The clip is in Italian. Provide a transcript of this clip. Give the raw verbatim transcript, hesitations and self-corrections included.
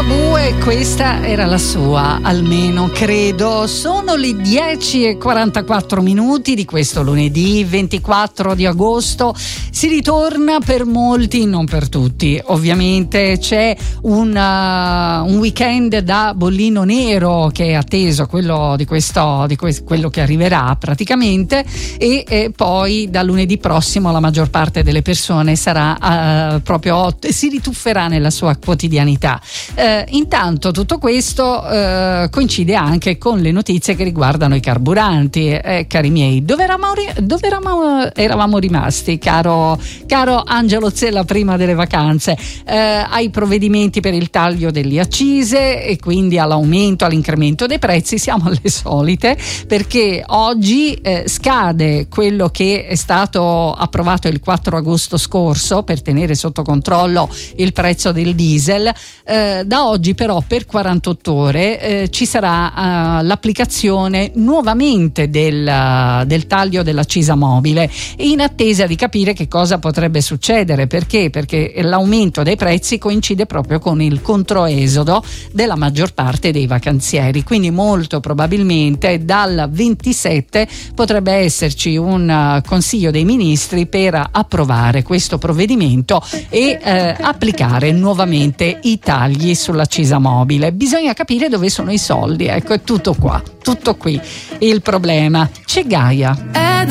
Ligabue, questa era la sua, almeno credo. Sono le dieci e quarantaquattro minuti di questo lunedì ventiquattro di agosto. Si ritorna per molti, non per tutti. Ovviamente c'è un, uh, un weekend da bollino nero che è atteso, quello di questo, di questo, quello che arriverà praticamente, e eh, poi da lunedì prossimo la maggior parte delle persone sarà uh, proprio, si ritufferà nella sua quotidianità. Eh, intanto tutto questo eh, coincide anche con le notizie che riguardano i carburanti. Eh, cari miei, dove eravamo, dove eravamo, eravamo rimasti, caro, caro Angelo Zella, prima delle vacanze? Eh, ai provvedimenti per il taglio delle accise e quindi all'aumento, all'incremento dei prezzi. Siamo alle solite, perché oggi eh, scade quello che è stato approvato il quattro agosto scorso per tenere sotto controllo il prezzo del diesel. Eh, da oggi però per quarantotto ore eh, ci sarà uh, l'applicazione nuovamente del, uh, del taglio dell'accisa mobile, in attesa di capire che cosa potrebbe succedere. Perché? Perché l'aumento dei prezzi coincide proprio con il controesodo della maggior parte dei vacanzieri, quindi molto probabilmente dal ventisette potrebbe esserci un uh, consiglio dei ministri per approvare questo provvedimento e eh, applicare nuovamente i tagli sull'accisa mobile. Bisogna capire dove sono i soldi, ecco, è tutto qua, tutto qui il problema. C'è Gaia. Ed